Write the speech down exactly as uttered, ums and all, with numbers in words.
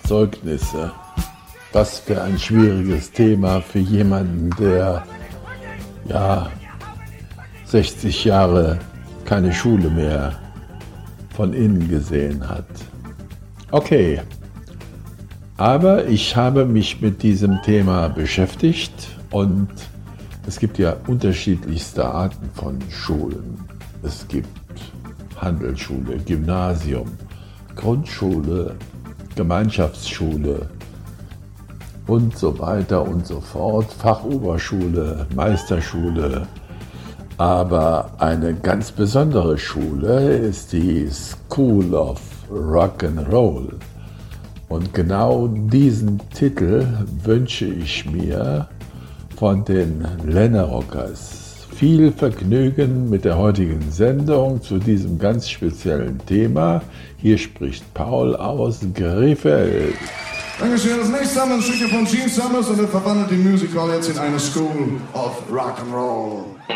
Zeugnisse. Was für ein schwieriges Thema für jemanden, der ja sechzig Jahre keine Schule mehr von innen gesehen hat. Okay, aber ich habe mich mit diesem Thema beschäftigt und es gibt ja unterschiedlichste Arten von Schulen. Es gibt Handelsschule, Gymnasium, Grundschule, Gemeinschaftsschule und so weiter und so fort, Fachoberschule, Meisterschule. Aber eine ganz besondere Schule ist die School of Rock and Roll. Und genau diesen Titel wünsche ich mir von den Lännerrockers. Viel Vergnügen mit der heutigen Sendung zu diesem ganz speziellen Thema. Hier spricht Paul aus Krefeld. Dankeschön. Das nächste haben wir ein Stückchen von Gene Summers und er verwandelt die Music Hall jetzt in eine School of Rock and Roll.